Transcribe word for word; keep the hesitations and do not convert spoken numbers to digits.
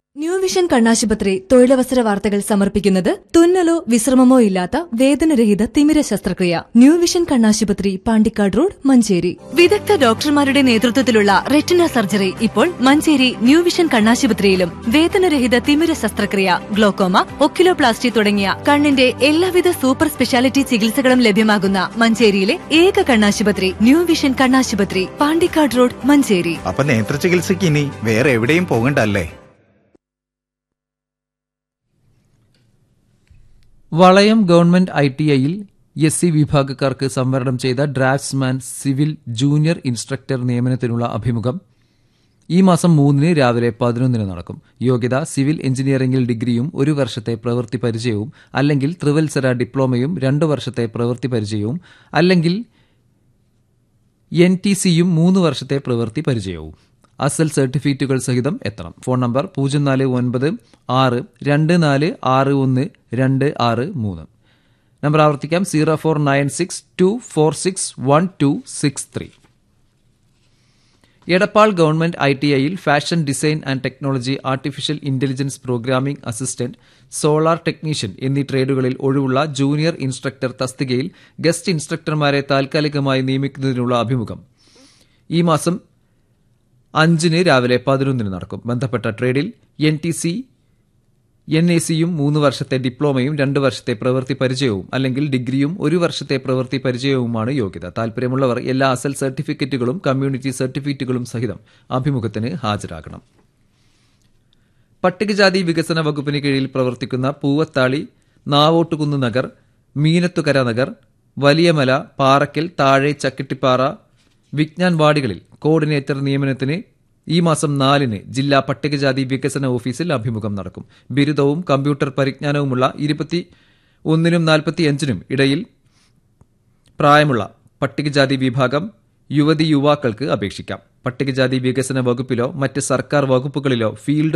New vision കണ്ണാശുപത്രി തൊഴിലവസര വാർത്തകൾ സമർപ്പിക്കുന്നത് തുന്നലോ വിശ്രമമോ ഇല്ലാത്ത വേദനരഹിത തിമിര ശസ്ത്രക്രിയ. ന്യൂ വിഷൻ കണ്ണാശുപത്രി, പാണ്ടിക്കാട് റോഡ്, മഞ്ചേരി. വിദഗ്ധ ഡോക്ടർമാരുടെ നേതൃത്വത്തിലുള്ള റെറ്റിന സർജറി ഇപ്പോൾ മഞ്ചേരി ന്യൂ വിഷൻ കണ്ണാശുപത്രിയിലും. വേദനരഹിത തിമിര ശസ്ത്രക്രിയ, ഗ്ലോക്കോമ, ഒക്കിലോപ്ലാസ്റ്റി തുടങ്ങിയ കണ്ണിന്റെ എല്ലാവിധ സൂപ്പർ സ്പെഷ്യാലിറ്റി ചികിത്സകളും ലഭ്യമാകുന്ന മഞ്ചേരിയിലെ ഏക കണ്ണാശുപത്രി ന്യൂ വിഷൻ കണ്ണാശുപത്രി, പാണ്ടിക്കാട് റോഡ്, മഞ്ചേരി. അപ്പൊ നേത്ര ചികിത്സയ്ക്ക് ഇനി വേറെ എവിടെയും പോകണ്ടല്ലേ? വളയം ഗവൺമെന്റ് ഐ ടി ഐയിൽ എസ് സി വിഭാഗക്കാർക്ക് സംവരണം ചെയ്ത ഡ്രാഫ്റ്റ്സ്മാൻ സിവിൽ ജൂനിയർ ഇൻസ്ട്രക്ടർ നിയമനത്തിനുള്ള അഭിമുഖം ഈ മാസം മൂന്നിന് രാവിലെ പതിനൊന്നിന് നടക്കും. യോഗ്യത സിവിൽ എഞ്ചിനീയറിംഗിൽ ഡിഗ്രിയും ഒരു വർഷത്തെ പ്രവൃത്തി പരിചയവും, അല്ലെങ്കിൽ ത്രിവത്സര ഡിപ്ലോമയും രണ്ടു വർഷത്തെ പ്രവൃത്തി പരിചയവും, അല്ലെങ്കിൽ എൻ ടി സിയും മൂന്ന് വർഷത്തെ പ്രവൃത്തി പരിചയവും. അസൽ സർട്ടിഫിക്കറ്റുകൾ സഹിതം എത്തണം. ഫോൺ നമ്പർ പൂജ്യം നാല് ഒൻപത് ആറ് രണ്ട് നാല് ആറ് ഒന്ന് രണ്ട് ആറ് മൂന്ന്. നമ്പർ ആവർത്തിക്കാം, zero four nine six to four six one two six three. Edappal government I T ഐയിൽ fashion design and technology, artificial intelligence programming assistant, solar technician എന്നീ ട്രേഡുകളിൽ ഒഴിവുള്ള ജൂനിയർ ഇൻസ്ട്രക്ടർ തസ്തികയിൽ ഗസ്റ്റ് ഇൻസ്ട്രക്ടർമാരെ താൽക്കാലികമായി നിയമിക്കുന്നതിനുള്ള അഭിമുഖം ഈ മാസം അഞ്ചിന് രാവിലെ പതിനൊന്നിന് നടക്കും. ബന്ധപ്പെട്ട ട്രേഡിൽ N T C, N A സിയും മൂന്ന് വർഷത്തെ ഡിപ്ലോമയും രണ്ട് വർഷത്തെ പ്രവൃത്തി പരിചയവും, അല്ലെങ്കിൽ ഡിഗ്രിയും ഒരു വർഷത്തെ പ്രവൃത്തി പരിചയവുമാണ് യോഗ്യത. താൽപര്യമുള്ളവർ എല്ലാ അസൽ സർട്ടിഫിക്കറ്റുകളും കമ്മ്യൂണിറ്റി സർട്ടിഫിക്കറ്റുകളും സഹിതം അഭിമുഖത്തിന് ഹാജരാകണം. പട്ടികജാതി വികസന വകുപ്പിന് കീഴിൽ പ്രവർത്തിക്കുന്ന പൂവത്താളി, നാവോട്ടുകുന്ന് നഗർ, മീനത്തുകര നഗർ, വലിയമല, പാറക്കൽ, താഴെ ചക്കിട്ടിപ്പാറ, വിജ്ഞാൻ വാർഡുകളിൽ കോർഡിനേറ്റർ നിയമനത്തിന് ഈ മാസം നാലിന് ജില്ലാ പട്ടികജാതി വികസന ഓഫീസിൽ അഭിമുഖം നടക്കും. ബിരുദവും കമ്പ്യൂട്ടർ പരിജ്ഞാനവുമുള്ള ഇരുപത്തി ഒന്നിനും നാൽപ്പത്തിയഞ്ചിനും ഇടയിൽ പ്രായമുള്ള പട്ടികജാതി വിഭാഗം യുവതി യുവാക്കൾക്ക് അപേക്ഷിക്കാം. പട്ടികജാതി വികസന വകുപ്പിലോ മറ്റ് സർക്കാർ വകുപ്പുകളിലോ ഫീൽഡ്